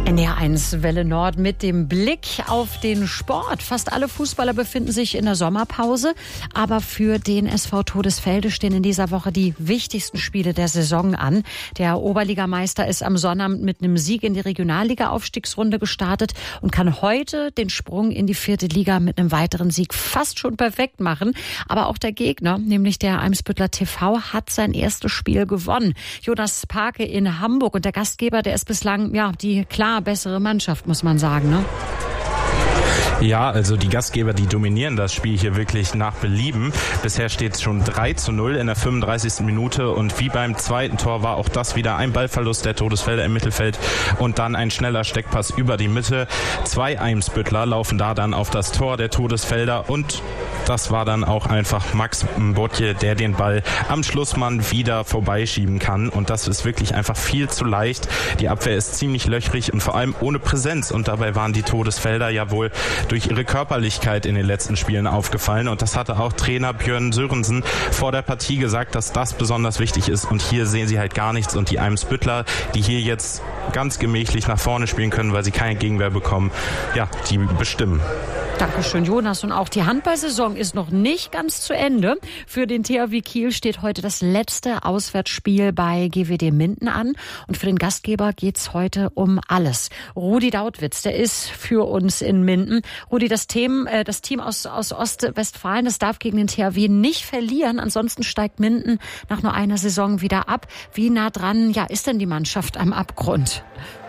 NDR1 Welle Nord mit dem Blick auf den Sport. Fast alle Fußballer befinden sich in der Sommerpause, aber für den SV Todesfelde stehen in dieser Woche die wichtigsten Spiele der Saison an. Der Oberligameister ist am Sonnabend mit einem Sieg in die Regionalliga-Aufstiegsrunde gestartet und kann heute den Sprung in die 4. Liga mit einem weiteren Sieg fast schon perfekt machen. Aber auch der Gegner, nämlich der Eimsbüttler TV, hat sein erstes Spiel gewonnen. Jonas Parke in Hamburg und der Gastgeber, der ist bislang die klar bessere Mannschaft, muss man sagen, ne? Ja, also die Gastgeber, die dominieren das Spiel hier wirklich nach Belieben. Bisher steht es schon 3:0 in der 35. Minute und wie beim zweiten Tor war auch das wieder ein Ballverlust der Todesfelder im Mittelfeld und dann ein schneller Steckpass über die Mitte. 2 Eimsbüttler laufen da dann auf das Tor der Todesfelder und das war dann auch einfach Max Mbotje, der den Ball am Schlussmann wieder vorbeischieben kann und das ist wirklich einfach viel zu leicht. Die Abwehr ist ziemlich löchrig und vor allem ohne Präsenz und dabei waren die Todesfelder ja wohl durch ihre Körperlichkeit in den letzten Spielen aufgefallen und das hatte auch Trainer Björn Sörensen vor der Partie gesagt, dass das besonders wichtig ist und hier sehen sie halt gar nichts und die Eimsbüttler, die hier jetzt ganz gemächlich nach vorne spielen können, weil sie keine Gegenwehr bekommen, die bestimmen. Dankeschön, Jonas. Und auch die Handballsaison ist noch nicht ganz zu Ende. Für den THW Kiel steht heute das letzte Auswärtsspiel bei GWD Minden an. Und für den Gastgeber geht's heute um alles. Rudi Dautwitz, der ist für uns in Minden. Rudi, das Team aus Ostwestfalen, das darf gegen den THW nicht verlieren. Ansonsten steigt Minden nach nur einer Saison wieder ab. Wie nah dran ist denn die Mannschaft am Abgrund?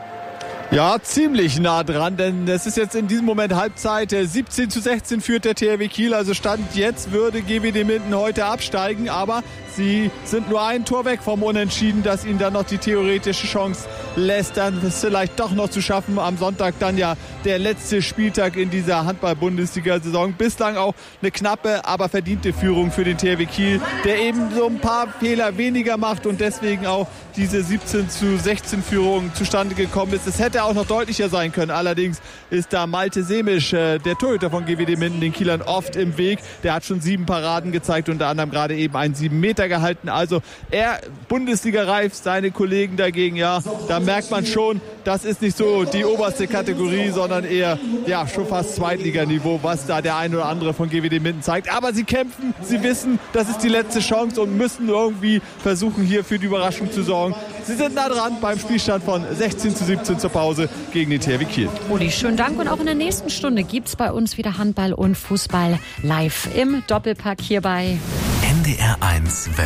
Ja, ziemlich nah dran, denn es ist jetzt in diesem Moment Halbzeit. 17:16 führt der THW Kiel, also Stand jetzt würde GWD Minden heute absteigen, aber sie sind nur ein Tor weg vom Unentschieden, das ihnen dann noch die theoretische Chance lässt, dann es vielleicht doch noch zu schaffen. Am Sonntag dann der letzte Spieltag in dieser Handball-Bundesliga-Saison. Bislang auch eine knappe, aber verdiente Führung für den THW Kiel, der eben so ein paar Fehler weniger macht und deswegen auch diese 17:16 Führung zustande gekommen ist. Es hätte auch noch deutlicher sein können. Allerdings ist da Malte Semisch, der Torhüter von GWD Minden, den Kielern oft im Weg. Der hat schon 7 Paraden gezeigt, unter anderem gerade eben einen 7 Meter gehalten. Also er Bundesliga-reif, seine Kollegen dagegen, da merkt man schon, das ist nicht so die oberste Kategorie, sondern eher schon fast Zweitliganiveau, was da der ein oder andere von GWD Minden zeigt. Aber sie kämpfen, sie wissen, das ist die letzte Chance und müssen irgendwie versuchen, hier für die Überraschung zu sorgen. Sie sind nah dran beim Spielstand von 16:17 zur Pause gegen den THW Kiel. Uli, schönen Dank. Und auch in der nächsten Stunde gibt's bei uns wieder Handball und Fußball live im Doppelpack hier bei NDR1 Welle.